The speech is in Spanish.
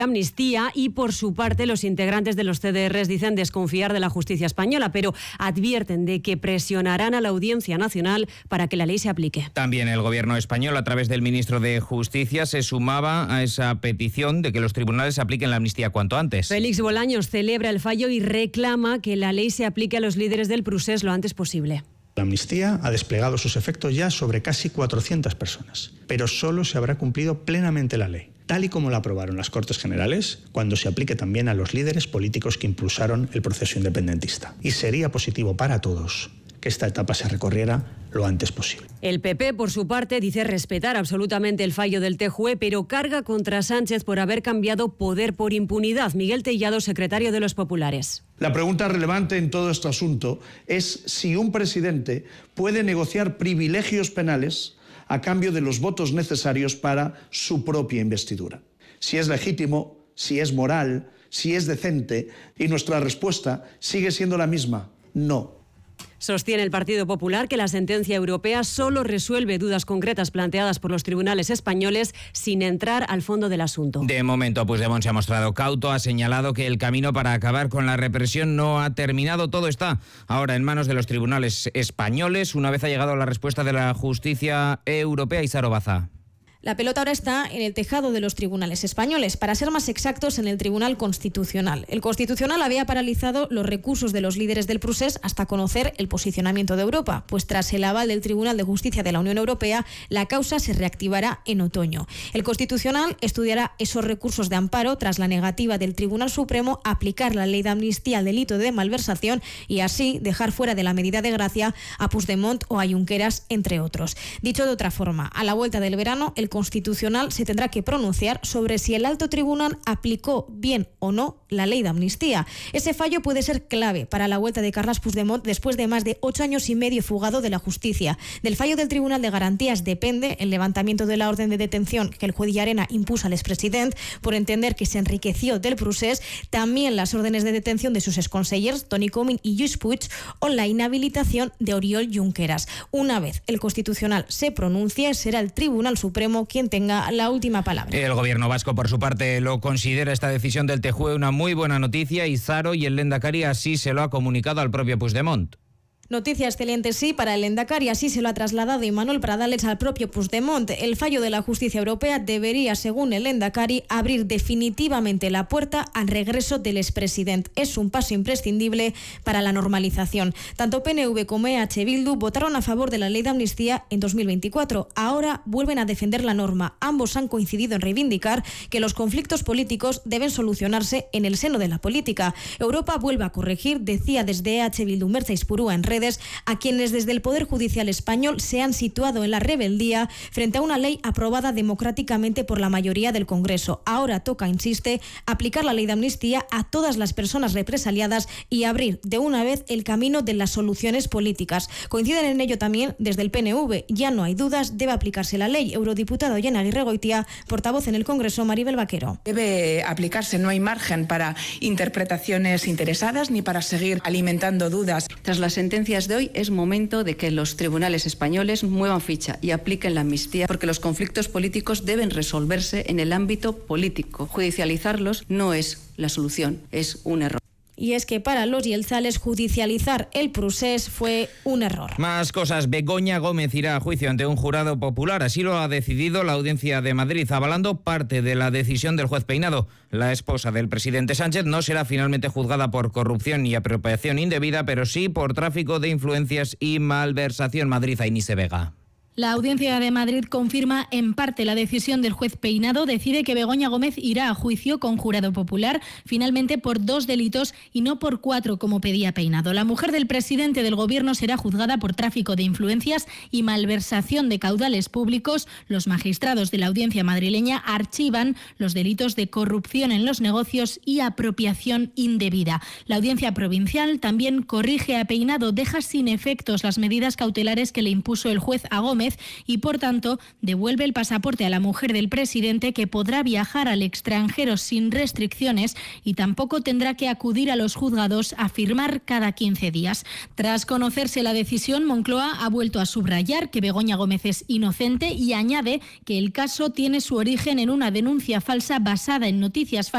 amnistía y, por su parte, los integrantes de los CDRs dicen desconfiar de la justicia española, pero advierten de que presionarán a la Audiencia Nacional para que la ley se aplique. También el gobierno español, a través del ministro de Justicia, se sumaba a esa petición de que los tribunales apliquen la amnistía cuanto antes. Félix Bolaños celebra el fallo y reclama que la ley se aplique a los líderes del procés lo antes posible. La amnistía ha desplegado sus efectos ya sobre casi 400 personas, pero solo se habrá cumplido plenamente la ley, tal y como la aprobaron las Cortes Generales, cuando se aplique también a los líderes políticos que impulsaron el proceso independentista. Y sería positivo para todos que esta etapa se recorriera lo antes posible. El PP, por su parte, dice respetar absolutamente el fallo del TJUE, pero carga contra Sánchez por haber cambiado poder por impunidad. Miguel Tellado, secretario de los Populares. La pregunta relevante en todo este asunto es si un presidente puede negociar privilegios penales a cambio de los votos necesarios para su propia investidura. Si es legítimo, si es moral, si es decente, y nuestra respuesta sigue siendo la misma: no. Sostiene el Partido Popular que la sentencia europea solo resuelve dudas concretas planteadas por los tribunales españoles sin entrar al fondo del asunto. De momento, Puigdemont se ha mostrado cauto, ha señalado que el camino para acabar con la represión no ha terminado. Todo está ahora en manos de los tribunales españoles, una vez ha llegado la respuesta de la justicia europea. Isaro Baza. La pelota ahora está en el tejado de los tribunales españoles, para ser más exactos, en el Tribunal Constitucional. El Constitucional había paralizado los recursos de los líderes del procés hasta conocer el posicionamiento de Europa, pues tras el aval del Tribunal de Justicia de la Unión Europea, la causa se reactivará en otoño. El Constitucional estudiará esos recursos de amparo tras la negativa del Tribunal Supremo a aplicar la ley de amnistía al delito de malversación y así dejar fuera de la medida de gracia a Puigdemont o a Junqueras, entre otros. Dicho de otra forma, a la vuelta del verano, el Constitucional se tendrá que pronunciar sobre si el alto tribunal aplicó bien o no la ley de amnistía. Ese fallo puede ser clave para la vuelta de Carles Puigdemont después de más de 8 años y medio fugado de la justicia. Del fallo del Tribunal de Garantías depende el levantamiento de la orden de detención que el juez Llarena impuso al expresidente por entender que se enriqueció del procés, también las órdenes de detención de sus exconsellers Toni Comín y Lluís Puig o la inhabilitación de Oriol Junqueras. Una vez el Constitucional se pronuncie, será el Tribunal Supremo quien tenga la última palabra. El gobierno vasco, por su parte, lo considera esta decisión del TJUE una muy buena noticia y Zaro y el Lehendakari así se lo ha comunicado al propio Puigdemont. Noticia excelente, sí, para el Lehendakari, así se lo ha trasladado Imanol Pradales al propio Puigdemont. El fallo de la justicia europea debería, según el Lehendakari, abrir definitivamente la puerta al regreso del expresidente. Es un paso imprescindible para la normalización. Tanto PNV como EH Bildu votaron a favor de la ley de amnistía en 2024. Ahora vuelven a defender la norma. Ambos han coincidido en reivindicar que los conflictos políticos deben solucionarse en el seno de la política. Europa vuelve a corregir, decía desde EH Bildu Mertxe Izpurua en redes, a quienes desde el Poder Judicial español se han situado en la rebeldía frente a una ley aprobada democráticamente por la mayoría del Congreso. Ahora toca, insiste, aplicar la ley de amnistía a todas las personas represaliadas y abrir de una vez el camino de las soluciones políticas. Coinciden en ello también desde el PNV. Ya no hay dudas, debe aplicarse la ley. Eurodiputado Jon Aguirregoitia, portavoz en el Congreso, Maribel Vaquero. Debe aplicarse, no hay margen para interpretaciones interesadas ni para seguir alimentando dudas. Tras la sentencia de hoy es momento de que los tribunales españoles muevan ficha y apliquen la amnistía, porque los conflictos políticos deben resolverse en el ámbito político. Judicializarlos no es la solución, es un error. Y es que para los yelzales judicializar el procés fue un error. Más cosas. Begoña Gómez irá a juicio ante un jurado popular. Así lo ha decidido la Audiencia de Madrid, avalando parte de la decisión del juez Peinado. La esposa del presidente Sánchez no será finalmente juzgada por corrupción y apropiación indebida, pero sí por tráfico de influencias y malversación. Madrid, Ainise Vega. La Audiencia de Madrid confirma en parte la decisión del juez Peinado. Decide que Begoña Gómez irá a juicio con jurado popular, finalmente por 2 delitos y no por 4 como pedía Peinado. La mujer del presidente del Gobierno será juzgada por tráfico de influencias y malversación de caudales públicos. Los magistrados de la Audiencia madrileña archivan los delitos de corrupción en los negocios y apropiación indebida. La Audiencia provincial también corrige a Peinado, deja sin efectos las medidas cautelares que le impuso el juez a Gómez y, por tanto, devuelve el pasaporte a la mujer del presidente, que podrá viajar al extranjero sin restricciones y tampoco tendrá que acudir a los juzgados a firmar cada 15 días. Tras conocerse la decisión, Moncloa ha vuelto a subrayar que Begoña Gómez es inocente y añade que el caso tiene su origen en una denuncia falsa basada en noticias falsas